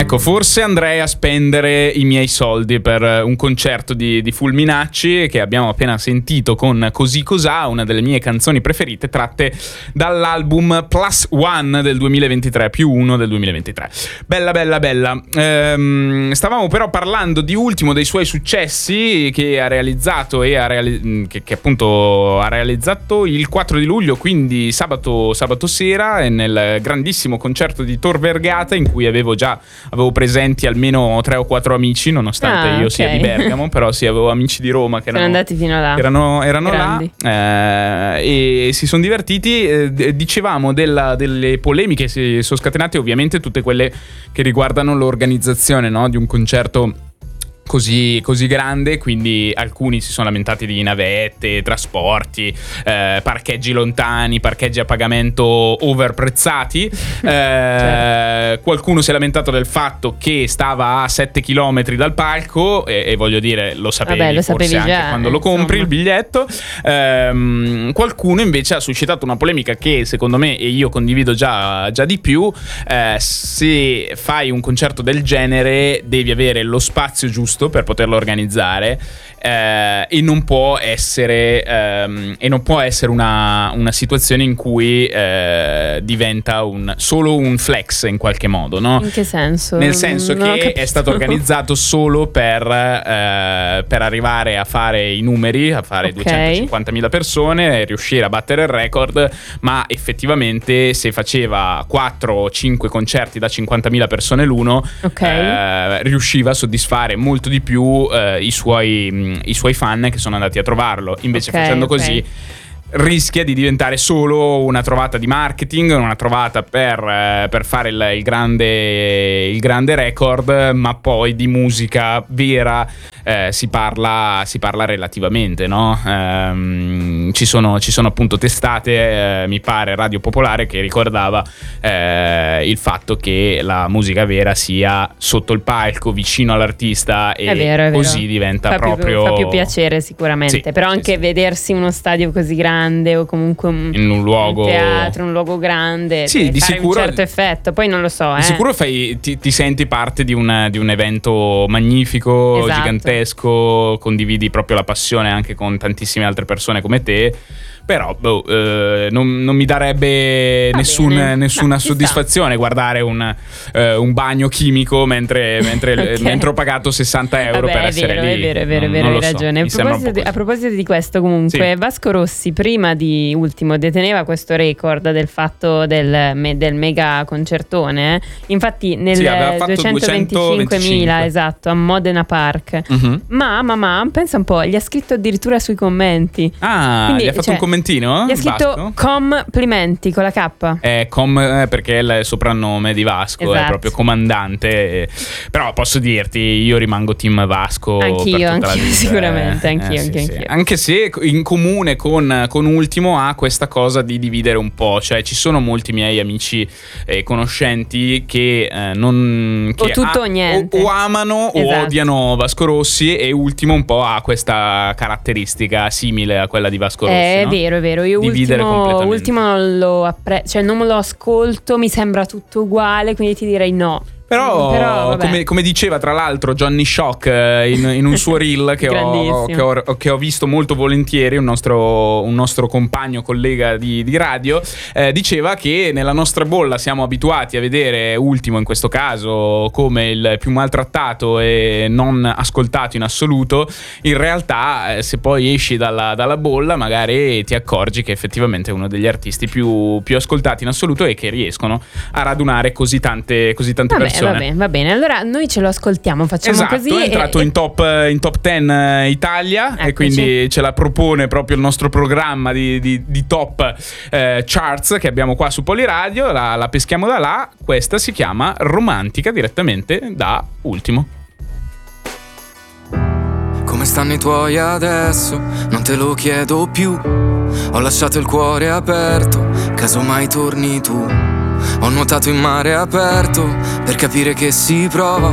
Ecco, forse andrei a spendere i miei soldi per un concerto di Fulminacci, che abbiamo appena sentito con Così Cosà, una delle mie canzoni preferite tratte dall'album Plus One del 2023, più uno del 2023. Bella, bella, bella. Stavamo però parlando di ultimo dei suoi successi che ha realizzato e che appunto ha realizzato il 4 di luglio, quindi sabato sera, nel grandissimo concerto di Tor Vergata, in cui avevo presenti almeno 3 o 4 amici, nonostante io sia di Bergamo, però sì, avevo amici di Roma che erano andati fino là, erano là, e si sono divertiti. Dicevamo delle polemiche si sono scatenate, ovviamente tutte quelle che riguardano l'organizzazione, no, di un concerto così grande, quindi alcuni si sono lamentati di navette, trasporti, parcheggi lontani, parcheggi a pagamento overprezzati. Certo. Qualcuno si è lamentato del fatto che stava a 7 km dal palco e voglio dire, lo sapevi forse anche già, quando lo compri il biglietto. Qualcuno invece ha suscitato una polemica che secondo me, e io condivido già di più, se fai un concerto del genere devi avere lo spazio giusto per poterlo organizzare, e non può essere una situazione in cui diventa solo un flex in qualche modo, no? In che senso? Nel senso che è stato organizzato solo per arrivare a fare i numeri, a fare 250.000 persone, riuscire a battere il record, ma effettivamente se faceva 4 o 5 concerti da 50.000 persone l'uno, riusciva a soddisfare molto di più i suoi fan che sono andati a trovarlo. Invece facendo così rischia di diventare solo una trovata di marketing, una trovata per fare il grande record, ma poi di musica vera si parla relativamente, no? Ci sono appunto testate, mi pare Radio Popolare, che ricordava il fatto che la musica vera sia sotto il palco, vicino all'artista, e è così diventa fa più piacere sicuramente, sì, però anche vedersi uno stadio così grande o comunque in un luogo, un teatro, un luogo grande, sì, di fare sicuro un certo effetto, poi non lo so. Di sicuro ti senti parte di un evento magnifico, gigantesco, condividi proprio la passione anche con tantissime altre persone come te. Però non mi darebbe nessuna soddisfazione guardare un bagno chimico mentre ho pagato 60 euro per essere lì. È vero, hai ragione. A proposito di questo, comunque, sì. Vasco Rossi prima di ultimo deteneva questo record del fatto del mega concertone. Infatti nel 225.000, esatto, a Modena Park. Ma pensa un po', gli ha scritto addirittura sui commenti. Quindi, gli ha fatto un commentino? Gli ha scritto Vasco? Complimenti con la K. Perché è il soprannome di Vasco, esatto. È proprio comandante. Però posso dirti, io rimango team Vasco. Anch'io, sicuramente, anch'io. Anche se in comune con Ultimo ha questa cosa di dividere un po', cioè ci sono molti miei amici e conoscenti che non o tutto o niente, o amano o odiano Vasco Rossi, e Ultimo un po' ha questa caratteristica simile a quella di Vasco Rossi. È vero, io ultimo non lo non me lo ascolto, mi sembra tutto uguale, quindi ti direi no. Però come diceva tra l'altro Johnny Shock in un suo reel che ho visto molto volentieri, un nostro compagno, collega di radio, diceva che nella nostra bolla siamo abituati a vedere Ultimo, in questo caso, come il più maltrattato e non ascoltato in assoluto. In realtà se poi esci dalla bolla magari ti accorgi che effettivamente è uno degli artisti più ascoltati in assoluto e che riescono a radunare così tante persone. Va bene, allora noi ce lo ascoltiamo, facciamo così. È entrato in top 10 Italia. Eccoci. E quindi ce la propone proprio il nostro programma di top charts che abbiamo qua su Poliradio. La peschiamo da là. Questa si chiama Romantica, direttamente da Ultimo. Come stanno i tuoi adesso? Non te lo chiedo più. Ho lasciato il cuore aperto, casomai torni tu. Ho nuotato in mare aperto per capire che si prova